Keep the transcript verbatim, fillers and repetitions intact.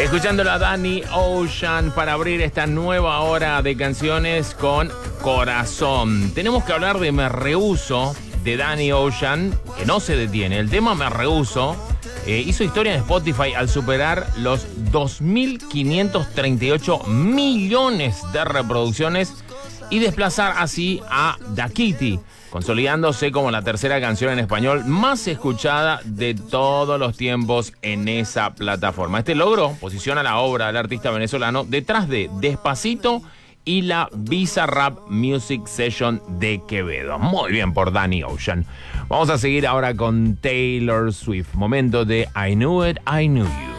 Escuchándolo a Danny Ocean para abrir esta nueva hora de canciones con corazón. Tenemos que hablar de Me Rehuso, de Danny Ocean, que no se detiene. El tema Me Rehuso eh, hizo historia en Spotify al superar los dos mil quinientos treinta y ocho millones de reproducciones y desplazar así a Da Kitty, consolidándose como la tercera canción en español más escuchada de todos los tiempos en esa plataforma. Este logro posiciona la obra del artista venezolano detrás de Despacito y la Bizarrap Music Session de Quevedo. Muy bien por Danny Ocean. Vamos a seguir ahora con Taylor Swift. Momento de I Knew It, I Knew You.